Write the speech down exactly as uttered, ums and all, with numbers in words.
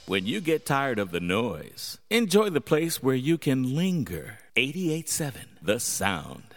When you get tired of the noise, enjoy the place where you can linger. eighty-eight point seven The Sound.